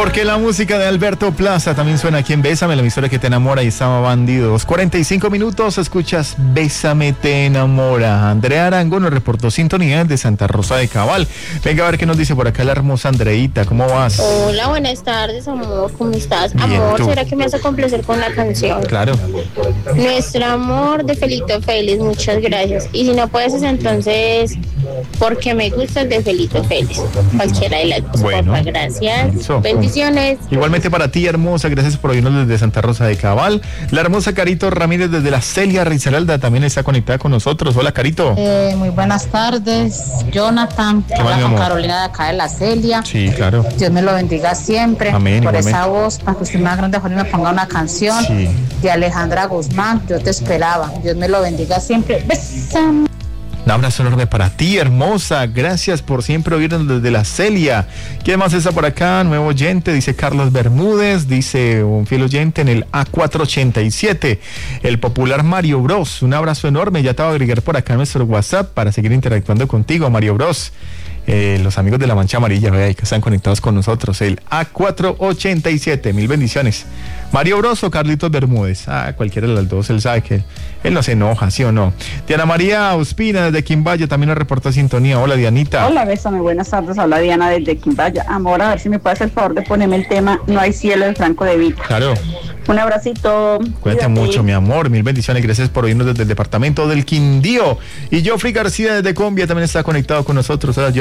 Porque la música de Alberto Plaza también suena aquí en Bésame, la emisora que te enamora y estaba bandidos. 45 minutos, escuchas Bésame te enamora. Andrea Arango nos reportó sintonía de Santa Rosa de Cabal. Venga a ver qué nos dice por acá la hermosa Andreita. ¿Cómo vas? Hola, buenas tardes, amor. ¿Cómo estás? Bien, Amor, ¿tú? ¿será que me vas a complacer con la canción? Claro. Nuestro amor de Felito Félix, muchas gracias. Y si no puedes, entonces, porque me gustas de Felito Félix. Cualquiera de las dos. Bueno, porfa, gracias. eso. Bendiciones. Igualmente para ti, hermosa, gracias por oírnos desde Santa Rosa de Cabal. La hermosa Carito Ramírez desde la Celia Risaralda también está conectada con nosotros. Hola, Carito. Muy buenas tardes, Jonathan. ¿Qué más, Hola, mi con amor? Carolina de acá de la Celia. Sí, claro. Dios me lo bendiga siempre. Amén, por igualmente. esa voz, para que usted más grande me ponga una canción Sí. de Alejandra Guzmán. Yo te esperaba. Dios me lo bendiga siempre. Bésame. Un abrazo enorme para ti, hermosa. Gracias por siempre oírnos desde la Celia. ¿Quién más está por acá? Nuevo oyente, dice Carlos Bermúdez, dice un fiel oyente en el A487. El popular Mario Bros. Un abrazo enorme. Ya te voy a agregar por acá nuestro WhatsApp para seguir interactuando contigo, Mario Bros. Los amigos de la Mancha Amarilla, que están conectados con nosotros, el A487, mil bendiciones. Mario Bros o Carlitos Bermúdez, cualquiera de las dos, él sabe que él no se enoja, ¿sí o no? Diana María Ospina desde Quimbaya también nos reporta sintonía. Hola, Dianita. Hola, Bésame, buenas tardes, habla Diana desde Quimbaya. Amor, a ver si me puedes hacer el favor de ponerme el tema No hay cielo de Franco De Vita. Claro. Un abracito. Cuídate mucho, mi amor, mil bendiciones, gracias por oírnos desde el departamento del Quindío. Y Joffrey García desde Colombia también está conectado con nosotros. Hola,